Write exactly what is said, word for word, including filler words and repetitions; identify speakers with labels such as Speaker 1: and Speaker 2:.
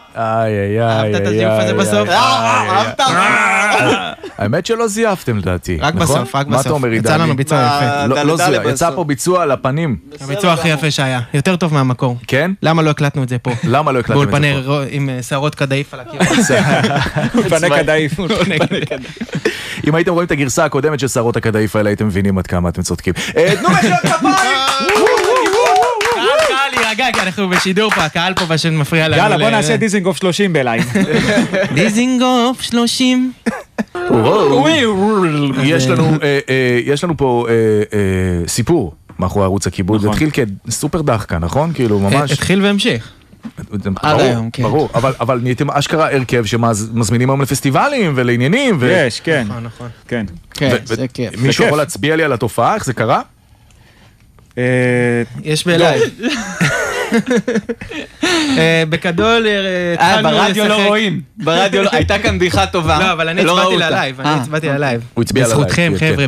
Speaker 1: איי, איי, איי.
Speaker 2: אהבת את הזיוף הזה בסוף?
Speaker 3: אהבת?
Speaker 1: האמת שלא זייפתם לדעתי,
Speaker 2: רק בסוף, רק בסוף.
Speaker 1: מה אתה אומר, עידני?
Speaker 2: יצא לנו ביצוע יפה.
Speaker 1: לא זייף, יצא פה ביצוע על הפנים.
Speaker 2: הביצוע הכי יפה שהיה, יותר טוב מהמקור.
Speaker 1: כן?
Speaker 2: למה לא הקלטנו את זה פה?
Speaker 1: למה לא הקלטתם את זה פה?
Speaker 2: באולפני עם שערות קדאיף על הקיר.
Speaker 4: אולפני קדאיף.
Speaker 1: אם הייתם רואים את הגרסה הקודמת של שערות הקדאיף האלה, הייתם מבינים עד כמה אתם צודקים. תנו מחיאות כפיים!
Speaker 2: קהל להירגע, כי אנחנו בשידור פה, הקהל פה פשוט מפריע לנו.
Speaker 4: יאללה, בוא נעשה דיזינגוף שלושים בליים.
Speaker 2: דיזינגוף שלושים.
Speaker 1: יש לנו פה סיפור מאחורי ערוץ הכיבוד, זה התחיל כסופר דחקה, נכון? כאילו ממש...
Speaker 2: התחיל והמשיך. עד היום, כן.
Speaker 1: ברור, אבל נהייתם אשכרה הרכב שמזמינים היום לפסטיבלים ולעניינים.
Speaker 4: יש, כן.
Speaker 2: נכון, נכון.
Speaker 4: כן.
Speaker 3: כן, זה כיף.
Speaker 1: מישהו יכול להצביע לי על התופעה, איך זה קרה?
Speaker 2: יש בלייב. בגדול
Speaker 3: ברדיו לא רואים, ברדיו לא, הייתה כאן בדיחה טובה.
Speaker 2: לא, אבל אני הצבעתי ללייב, אני הצבעתי ללייב.
Speaker 1: הוא הצביע ללייב.
Speaker 2: בזכותכם, חבר'ה.